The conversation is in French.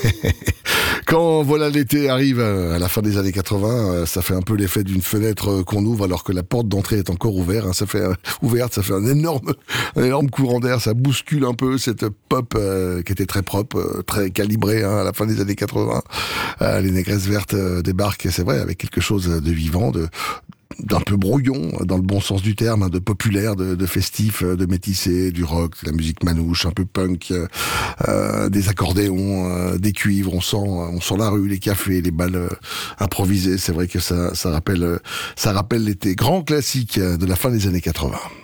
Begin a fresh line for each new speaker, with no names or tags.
Quand voilà l'été arrive à la fin des années 80, ça fait un peu l'effet d'une fenêtre qu'on ouvre alors que la porte d'entrée est encore ouverte. Ça fait ouverte, ça fait un énorme courant d'air. Ça bouscule un peu cette pop qui était très propre, très calibrée à la fin des années 80. Les Négresses Vertes débarquent, c'est vrai, avec quelque chose de vivant, d'un peu brouillon, dans le bon sens du terme, de populaire, de festif, de métissé, du rock, de la musique manouche, un peu punk, des accordéons, des cuivres, on sent la rue, les cafés, les balles improvisées. C'est vrai que ça rappelle l'été. Grand classique de la fin des années 80.